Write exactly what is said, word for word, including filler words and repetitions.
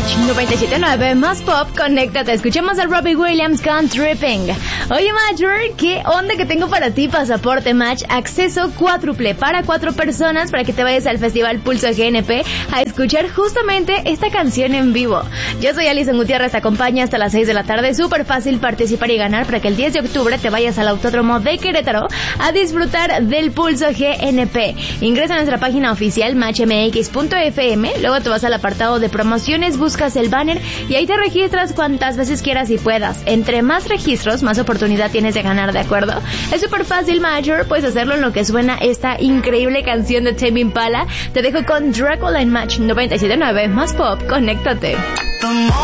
Match noventa y siete punto nueve más pop, conéctate. Escuchemos a Robbie Williams con Tripping. Oye, Major, ¿qué onda que tengo para ti? Pasaporte Match, acceso cuádruple para cuatro personas para que te vayas al Festival Pulso G N P a escuchar justamente esta canción en vivo. Yo soy Alison Gutiérrez, te acompaña hasta las seis de la tarde. Súper fácil participar y ganar para que el diez de octubre te vayas al Autódromo de Querétaro a disfrutar del Pulso G N P. Ingresa a nuestra página oficial match m x punto f m, luego te vas al apartado de promociones, buscas el banner y ahí te registras cuantas veces quieras y puedas. Entre más registros, más oportunidad tienes de ganar, ¿de acuerdo? Es súper fácil, Major, puedes hacerlo en lo que suena esta increíble canción de Tame Impala. Te dejo con Dracula en Match noventa y siete punto nueve más pop, conéctate.